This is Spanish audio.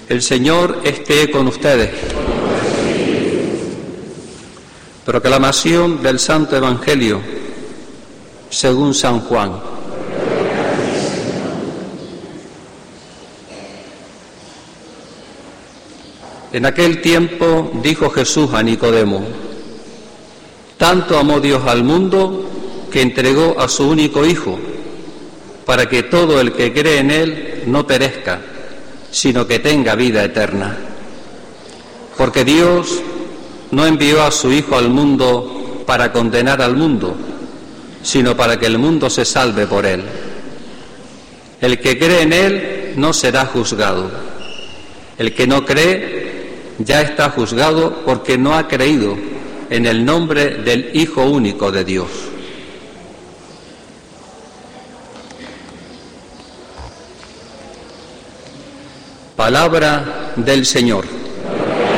El Señor esté con ustedes. Proclamación del Santo Evangelio según San Juan. En aquel tiempo dijo Jesús a Nicodemo: tanto amó Dios al mundo que entregó a su único Hijo, para que todo el que cree en Él no perezca, sino que tenga vida eterna. Porque Dios no envió a su Hijo al mundo para condenar al mundo, sino para que el mundo se salve por Él. El que cree en Él no será juzgado. El que no cree ya está juzgado porque no ha creído en el nombre del Hijo único de Dios. Palabra del Señor.